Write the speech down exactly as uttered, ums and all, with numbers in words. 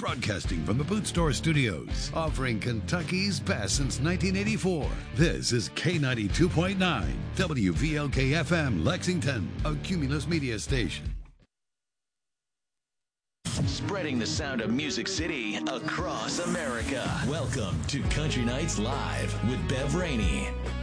Broadcasting from the Boot Store Studios, offering Kentucky's best since nineteen eighty-four. This is K ninety-two point nine, W V L K F M, Lexington, a Cumulus Media station. Spreading the sound of Music City across America. Welcome to Country Nights Live with Bev Rainey.